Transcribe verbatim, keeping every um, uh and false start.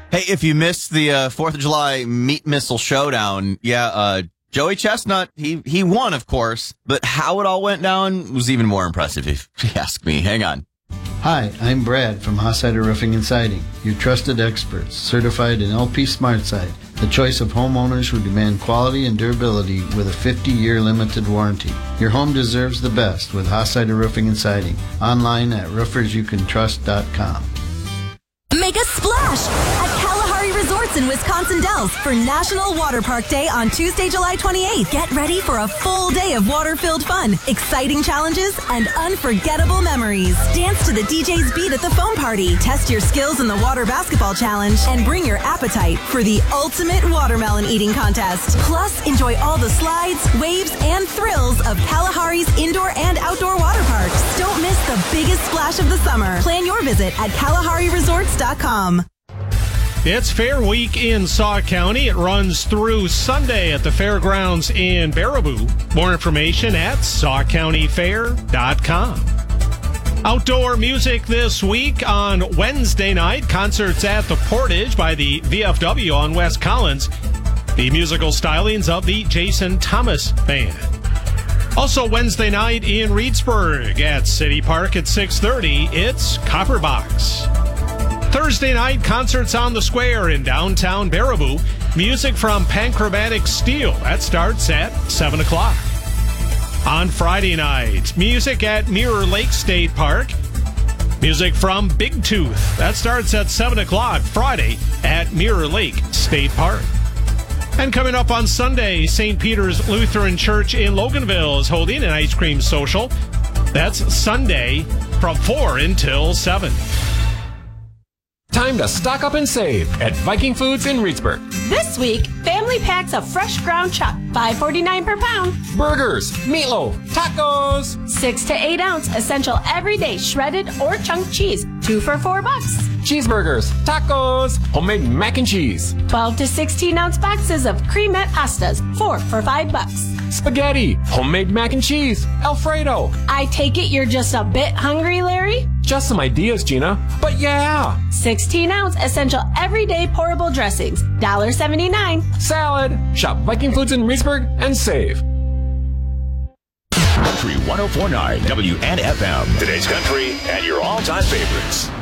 Hey, if you missed the uh, fourth of July Meat Missile Showdown, yeah, uh, Joey Chestnut, he, he won, of course, but how it all went down was even more impressive, if you ask me. Hang on. Hi, I'm Brad from Hossider Roofing and Siding, your trusted experts, certified in L P SmartSide, the choice of homeowners who demand quality and durability with a fifty-year limited warranty. Your home deserves the best with Hossider Roofing and Siding. Online at roofers you can trust dot com. Make a splash at Kalahari Resorts in Wisconsin Dells for National Water Park Day on Tuesday, July twenty-eighth. Get ready for a full day of water-filled fun, exciting challenges, and unforgettable memories. Dance to the D J's beat at the foam party. Test your skills in the water basketball challenge and bring your appetite for the ultimate watermelon eating contest. Plus, enjoy all the slides, waves, and thrills of Kalahari's indoor and outdoor water parks. Don't miss the biggest splash of the summer. Plan your visit at Kalahari Resorts dot com. It's Fair Week in Sauk County. It runs through Sunday at the fairgrounds in Baraboo. More information at sauk county fair dot com. Outdoor music this week on Wednesday night. Concerts at the Portage by the V F W on West Collins. The musical stylings of the Jason Thomas Band. Also Wednesday night in Reedsburg at City Park at six thirty, it's Copper Box. Thursday night, concerts on the square in downtown Baraboo. Music from Panchromatic Steel. That starts at seven o'clock. On Friday night, music at Mirror Lake State Park. Music from Big Tooth. That starts at seven o'clock Friday at Mirror Lake State Park. And coming up on Sunday, Saint Peter's Lutheran Church in Loganville is holding an ice cream social. That's Sunday from four until seven. Time to stock up and save at Viking Foods in Reedsburg. This week, family packs of fresh ground chuck, five forty-nine per pound. Burgers, meatloaf, tacos. Six to eight ounce essential everyday shredded or chunk cheese, two for four bucks. Cheeseburgers, tacos, homemade mac and cheese. twelve to sixteen ounce boxes of cremette pastas, four for five bucks. Spaghetti, homemade mac and cheese, Alfredo. I take it you're just a bit hungry, Larry? Just some ideas, Gina. But yeah. sixteen ounce essential everyday pourable dressings, one seventy-nine. Salad. Shop Viking Foods in Reedsburg and save. Country one oh four point nine W N F M. Today's country and your all-time favorites.